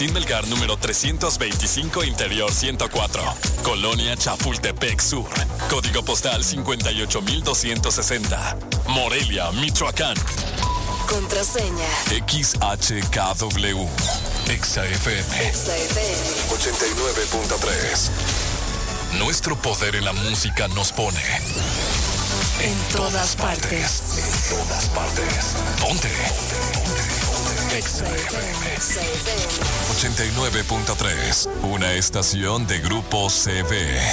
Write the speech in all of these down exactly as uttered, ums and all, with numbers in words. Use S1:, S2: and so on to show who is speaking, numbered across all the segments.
S1: Agustín Melgar, número trescientos veinticinco, Interior ciento cuatro. Colonia Chapultepec Sur. Código postal cincuenta y ocho mil doscientos sesenta. Morelia, Michoacán.
S2: Contraseña
S1: X H K W. Exa F M.
S2: Exa F M
S1: ochenta y nueve punto tres. Nuestro poder en la música nos pone
S2: en todas partes.
S1: En todas partes. Ponte. Exa F M ochenta y nueve punto tres. Una estación de Grupo C V.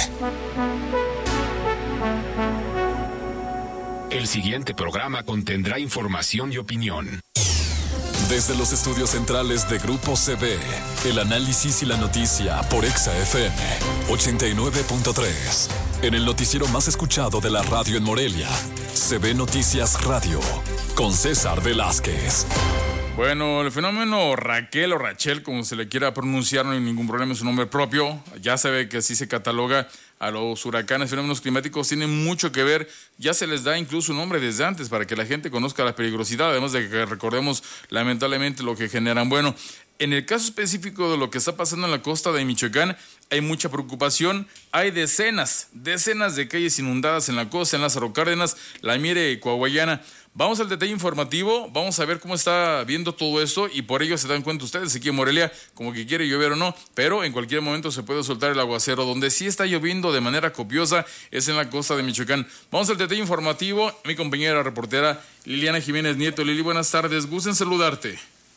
S3: El siguiente programa contendrá información y opinión.
S1: Desde los estudios centrales de Grupo C V, el análisis y la noticia por Exa F M ochenta y nueve punto tres. En el noticiero más escuchado de la radio en Morelia, C V Noticias Radio, con César Velázquez.
S4: Bueno, el fenómeno Raquel o Rachel, como se le quiera pronunciar, no hay ningún problema, es un nombre propio. Ya se ve que así se cataloga a los huracanes, fenómenos climáticos, tienen mucho que ver. Ya se les da incluso un nombre desde antes para que la gente conozca la peligrosidad, además de que recordemos lamentablemente lo que generan. Bueno, en el caso específico de lo que está pasando en la costa de Michoacán, hay mucha preocupación. Hay decenas, decenas de calles inundadas en la costa, en Lázaro Cárdenas, La Mire y Coahuayana. Vamos al detalle informativo, vamos a ver cómo está viendo todo esto y por ello se dan cuenta ustedes aquí en Morelia, como que quiere llover o no, pero en cualquier momento se puede soltar el aguacero. Donde sí está lloviendo de manera copiosa es en la costa de Michoacán. Vamos al detalle informativo, mi compañera reportera Liliana Jiménez Nieto. Lili, buenas tardes, gusto en saludarte.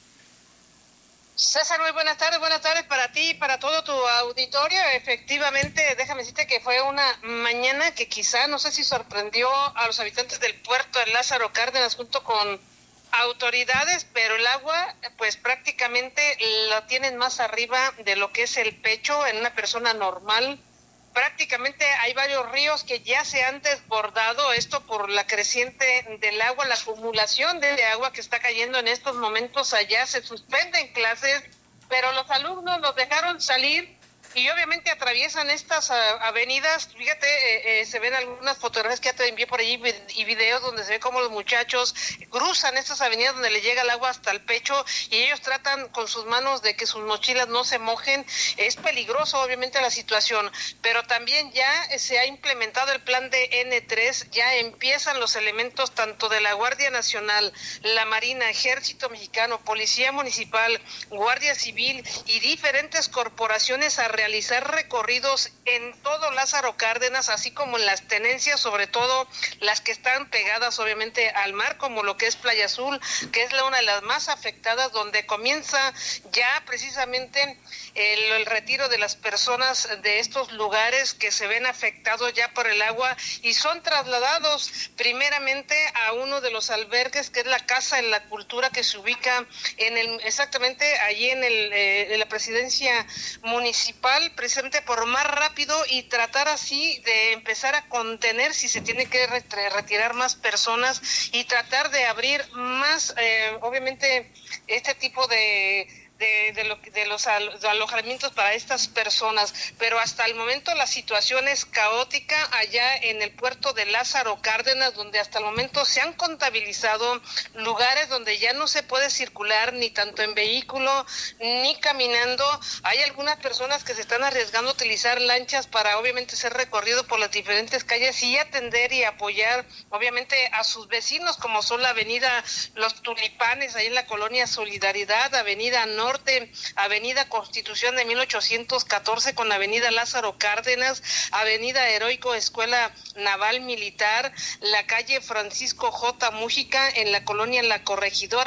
S5: César, muy buenas tardes, buenas tardes para ti y para todo tu auditorio. Efectivamente, déjame decirte que fue una mañana que quizá, no sé si sorprendió a los habitantes del puerto de Lázaro Cárdenas junto con autoridades, pero el agua pues prácticamente la tienen más arriba de lo que es el pecho en una persona normal. Prácticamente hay varios ríos que ya se han desbordado, esto por la creciente del agua, la acumulación de agua que está cayendo en estos momentos allá. Se suspenden clases, pero los alumnos los dejaron salir y obviamente atraviesan estas uh, avenidas. Fíjate, eh, eh, se ven algunas fotografías que ya te envié por allí y videos donde se ve cómo los muchachos cruzan estas avenidas donde le llega el agua hasta el pecho y ellos tratan con sus manos de que sus mochilas no se mojen. Es peligroso obviamente la situación, pero también ya se ha implementado el plan de ene tres, ya empiezan los elementos tanto de la Guardia Nacional, la Marina, Ejército Mexicano, Policía Municipal, Guardia Civil y diferentes corporaciones a realizar recorridos en todo Lázaro Cárdenas, así como en las tenencias, sobre todo las que están pegadas obviamente al mar, como lo que es Playa Azul, que es la una de las más afectadas, donde comienza ya precisamente el, el retiro de las personas de estos lugares que se ven afectados ya por el agua y son trasladados primeramente a uno de los albergues, que es la Casa de la Cultura, que se ubica en el exactamente allí en, el, eh, en la presidencia municipal, precisamente por más rápido y tratar así de empezar a contener si se tiene que retirar más personas y tratar de abrir más, eh, obviamente, este tipo de... De, de, lo, de los alojamientos para estas personas, pero hasta el momento la situación es caótica allá en el puerto de Lázaro Cárdenas, donde hasta el momento se han contabilizado lugares donde ya no se puede circular ni tanto en vehículo ni caminando. Hay algunas personas que se están arriesgando a utilizar lanchas para obviamente ser recorrido por las diferentes calles y atender y apoyar obviamente a sus vecinos, como son la avenida Los Tulipanes, ahí en la colonia Solidaridad, avenida Norte, avenida Constitución de mil ochocientos catorce con avenida Lázaro Cárdenas, avenida Heroico Escuela Naval Militar, la calle Francisco J. Mújica en la colonia La Corregidora.